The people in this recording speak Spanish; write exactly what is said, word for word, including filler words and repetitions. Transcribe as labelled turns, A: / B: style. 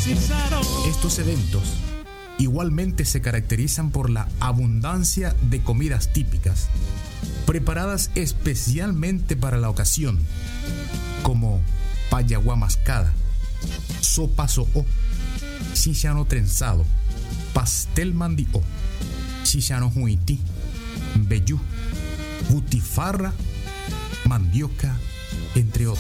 A: Estos eventos igualmente se caracterizan por la abundancia de comidas típicas, preparadas especialmente para la ocasión, como payaguá mascada, sopa so'o, chichano trenzado, pastel mandi'o, chichano huití, vellú, butifarra, mandioca, entre otros.